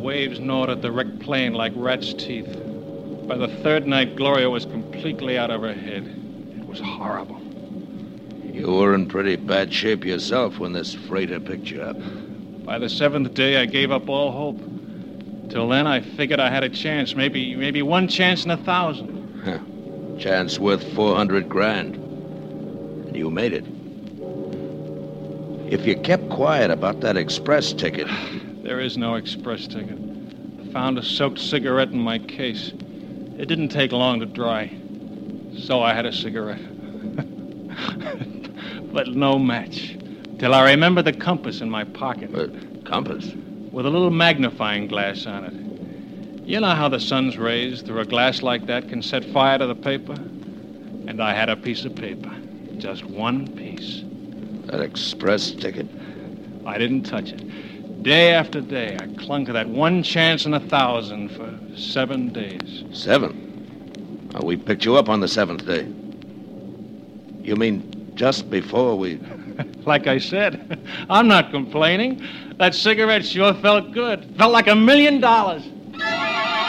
waves gnawed at the wrecked plane like rat's teeth. By the third night, Gloria was completely out of her head. It was horrible. You were in pretty bad shape yourself when this freighter picked you up. By the seventh day, I gave up all hope. Till then, I figured I had a chance, maybe one chance in 1,000. Huh. Chance worth $400,000. And you made it. If you kept quiet about that express ticket... There is no express ticket. I found a soaked cigarette in my case. It didn't take long to dry. So I had a cigarette. But no match. Till I remember the compass in my pocket. Compass? With a little magnifying glass on it. You know how the sun's rays through a glass like that can set fire to the paper? And I had a piece of paper. Just one piece. That express ticket? I didn't touch it. Day after day, I clung to that one chance in 1,000 for 7 days. 7? We picked you up on the 7th day. You mean just before we... Like I said, I'm not complaining. That cigarette sure felt good. Felt like $1 million.